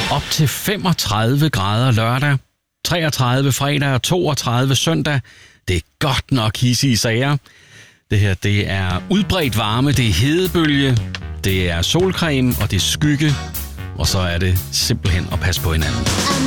Op til 35 grader lørdag, 33 fredag og 32 søndag. Det er godt nok hidsige sager. Det her, det er udbredt varme, det er hedebølge, det er solcreme og det er skygge. Og så er det simpelthen at passe på hinanden.